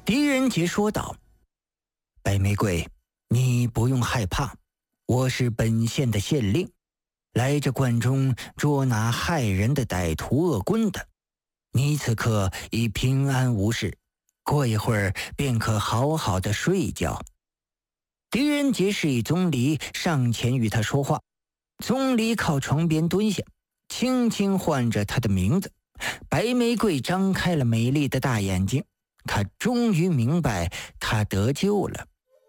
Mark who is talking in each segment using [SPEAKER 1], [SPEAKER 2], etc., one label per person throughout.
[SPEAKER 1] 狄仁杰说道：白玫瑰，你不用害怕，我是本县的县令，来这关中捉拿害人的歹徒恶棍的。你此刻已平安无事，过一会儿便可好好的睡觉。狄仁杰示意宗离上前与他说话。宗离靠床边蹲下，轻轻唤着他的名字。白玫瑰张开了美丽的大眼睛，他终于明白他得救了。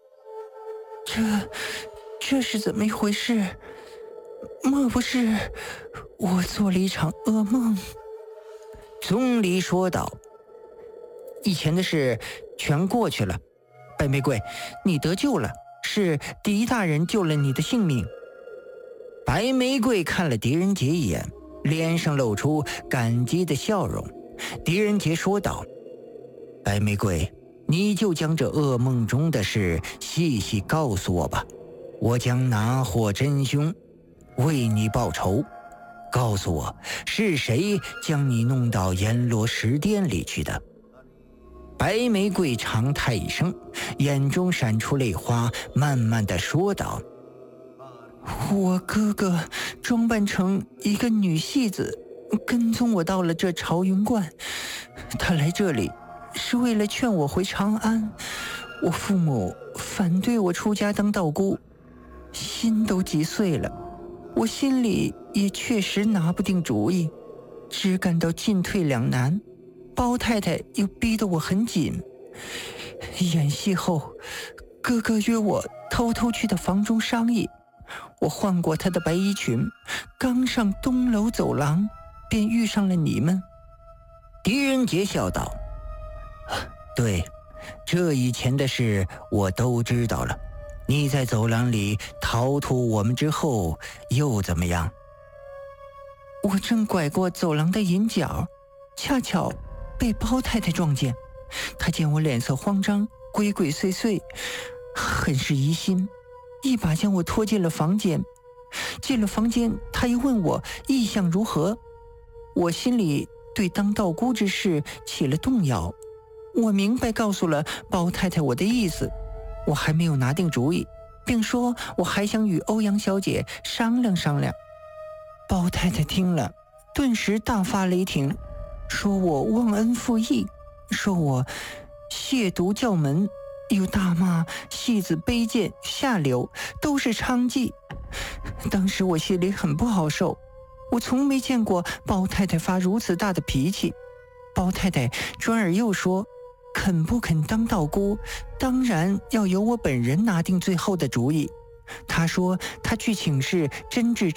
[SPEAKER 2] 这是怎么一回事？莫不是我做了一场噩梦？
[SPEAKER 1] 宗离说道：以前的事全过去了，白玫瑰，你得救了，是狄大人救了你的性命。白玫瑰看了狄仁杰一眼，脸上露出感激的笑容。狄仁杰说道：白玫瑰，你就将这噩梦中的事细细告诉我吧，我将拿获真凶，为你报仇。告诉我，是谁将你弄到阎罗石殿里去的？白玫瑰长叹一声，眼中闪出泪花，慢慢地说道：
[SPEAKER 2] 我哥哥装扮成一个女戏子，跟踪我到了这朝云观。他来这里是为了劝我回长安。我父母反对我出家当道姑，心都急碎了。我心里也确实拿不定主意，只感到进退两难。包太太又逼得我很紧。演戏后，哥哥约我偷偷去他房中商议。我换过他的白衣裙，刚上东楼走廊，便遇上了你们。
[SPEAKER 1] 狄仁杰笑道：对，这以前的事我都知道了。你在走廊里逃脱我们之后又怎么样？
[SPEAKER 2] 我正拐过走廊的引角，恰巧被包太太撞见。她见我脸色慌张，鬼鬼祟祟，很是疑心，一把将我拖进了房间。进了房间，她又问我意向如何。我心里对当道姑之事起了动摇。我明白告诉了包太太我的意思，我还没有拿定主意，并说我还想与欧阳小姐商量商量。包太太听了，顿时大发雷霆，说我忘恩负义，说我亵渎教门，又大骂戏子卑贱下流，都是娼妓。当时我心里很不好受，我从没见过包太太发如此大的脾气。包太太转而又说，肯不肯当道姑，当然要由我本人拿定最后的主意。她说她去请示真治